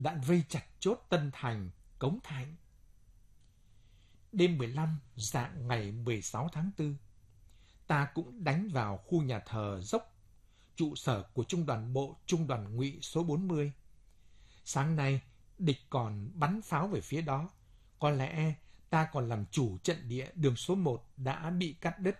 đã vây chặt chốt Tân Thành, Cống Thạnh. Đêm 15 dạng ngày 16 tháng 4, ta cũng đánh vào khu nhà thờ Dốc, trụ sở của Trung đoàn Bộ Trung đoàn Ngụy số 40. Sáng nay, địch còn bắn pháo về phía đó. Có lẽ ta còn làm chủ trận địa đường số 1 đã bị cắt đứt.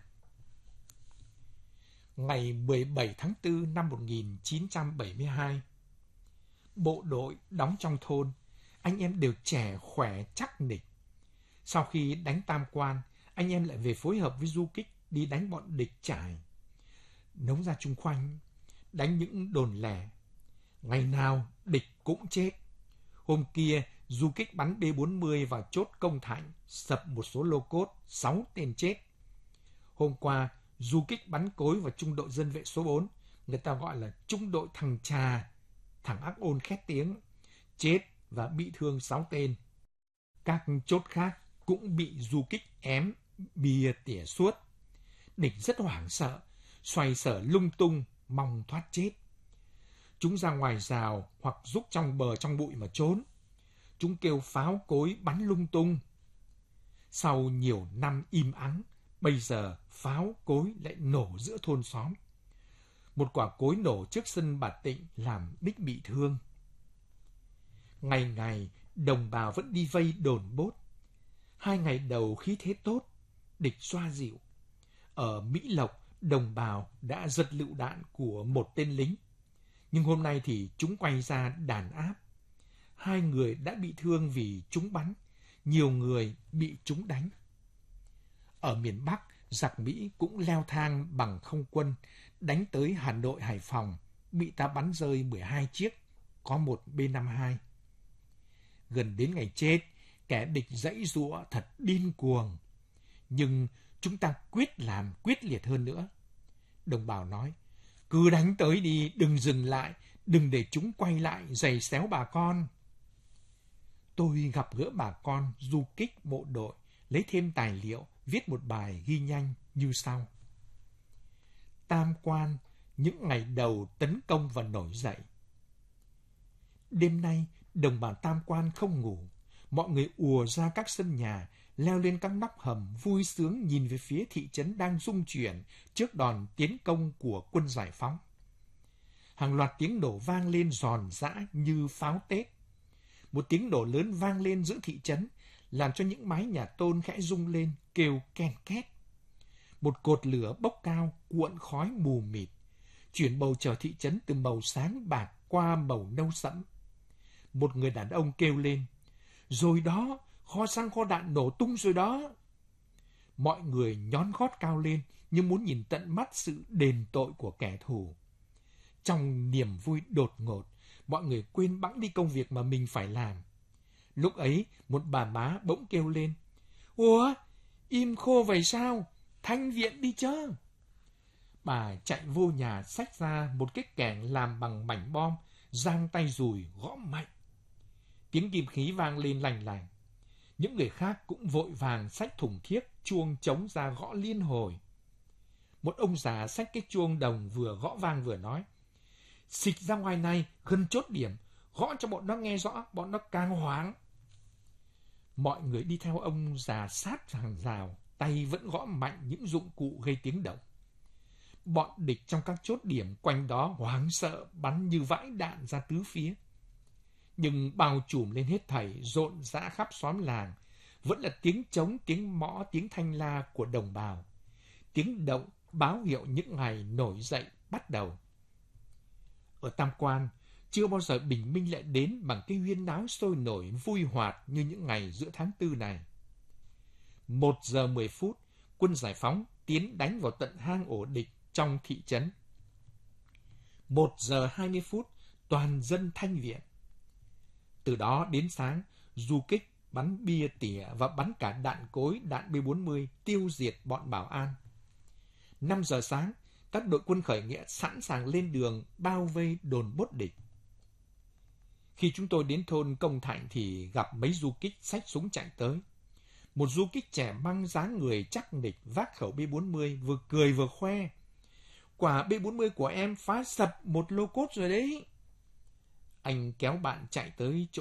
Ngày 17 tháng 4 năm 1972, bộ đội đóng trong thôn, anh em đều trẻ khỏe chắc nịch. Sau khi đánh Tam Quan, anh em lại về phối hợp với du kích đi đánh bọn địch Trải. Nống ra chung khoanh, đánh những đồn lẻ. Ngày nào địch cũng chết. Hôm kia, du kích bắn B-40 vào chốt Công Thạnh, sập một số lô cốt, 6 tên chết. Hôm qua, du kích bắn cối vào trung đội dân vệ số 4, người ta gọi là trung đội thằng Trà, thằng Ác Ôn khét tiếng, chết và bị thương 6 tên. Các chốt khác cũng bị du kích ém, bìa tỉa suốt. Địch rất hoảng sợ, xoay sở lung tung, mong thoát chết. Chúng ra ngoài rào hoặc rúc trong bờ trong bụi mà trốn. Chúng kêu pháo cối bắn lung tung. Sau nhiều năm im ắng, bây giờ pháo cối lại nổ giữa thôn xóm. Một quả cối nổ trước sân bà Tịnh làm đích bị thương. Ngày ngày, đồng bào vẫn đi vây đồn bốt. 2 ngày đầu khí thế tốt, địch xoa dịu. Ở Mỹ Lộc, đồng bào đã giật lựu đạn của một tên lính. Nhưng hôm nay thì chúng quay ra đàn áp. 2 người đã bị thương vì chúng bắn, nhiều người bị chúng đánh. Ở miền Bắc, giặc Mỹ cũng leo thang bằng không quân, đánh tới Hà Nội, Hải Phòng, bị ta bắn rơi 12 chiếc, có một B-52. Gần đến ngày chết, kẻ địch giãy giụa thật điên cuồng. Nhưng chúng ta quyết liệt hơn nữa. Đồng bào nói, cứ đánh tới đi, đừng dừng lại, đừng để chúng quay lại giày xéo bà con. Tôi gặp gỡ bà con du kích bộ đội, lấy thêm tài liệu, viết một bài ghi nhanh như sau. Tam Quan, những ngày đầu tấn công và nổi dậy. Đêm nay, đồng bào Tam Quan không ngủ. Mọi người ùa ra các sân nhà, leo lên các nóc hầm, vui sướng nhìn về phía thị trấn đang rung chuyển trước đòn tiến công của quân giải phóng. Hàng loạt tiếng nổ vang lên giòn giã như pháo Tết. Một tiếng nổ lớn vang lên giữa thị trấn, làm cho những mái nhà tôn khẽ rung lên, kêu ken két. Một cột lửa bốc cao, cuộn khói mù mịt, chuyển bầu trời thị trấn từ màu sáng bạc qua màu nâu sẫm. Một người đàn ông kêu lên, rồi đó, kho xăng kho đạn nổ tung rồi đó. Mọi người nhón gót cao lên như muốn nhìn tận mắt sự đền tội của kẻ thù. Trong niềm vui đột ngột, mọi người quên bẵng đi công việc mà mình phải làm. Lúc ấy, một bà má bỗng kêu lên, ủa, im khô vậy sao? Thanh viện đi chớ. Bà chạy vô nhà xách ra một cái kẻng làm bằng mảnh bom, giang tay dùi gõ mạnh. Tiếng kim khí vang lên lành lành. Những người khác cũng vội vàng xách thùng thiếc, chuông trống ra gõ liên hồi. Một ông già xách cái chuông đồng vừa gõ vang vừa nói, xịch ra ngoài này, gần chốt điểm, gõ cho bọn nó nghe rõ, bọn nó càng hoảng. Mọi người đi theo ông già sát hàng rào, tay vẫn gõ mạnh những dụng cụ gây tiếng động. Bọn địch trong các chốt điểm quanh đó hoảng sợ bắn như vãi đạn ra tứ phía. Nhưng bao trùm lên hết thảy, rộn rã khắp xóm làng, vẫn là tiếng trống, tiếng mõ, tiếng thanh la của đồng bào. Tiếng động báo hiệu những ngày nổi dậy bắt đầu. Ở Tam Quan, chưa bao giờ bình minh lại đến bằng cái huyên náo sôi nổi vui hoạt như những ngày giữa tháng 4 này. 1 giờ 10 phút, quân giải phóng tiến đánh vào tận hang ổ địch trong thị trấn. 1 giờ 20 phút, toàn dân thanh viện. Từ đó đến sáng, du kích bắn bia tỉa và bắn cả đạn cối, đạn B-40 tiêu diệt bọn bảo an. 5 giờ sáng, các đội quân khởi nghĩa sẵn sàng lên đường bao vây đồn bốt địch. Khi chúng tôi đến thôn Công Thạnh thì gặp mấy du kích xách súng chạy tới. Một du kích trẻ măng dáng người chắc nịch vác khẩu B-40 vừa cười vừa khoe. Quả B-40 của em phá sập một lô cốt rồi đấy. Anh kéo bạn chạy tới chỗ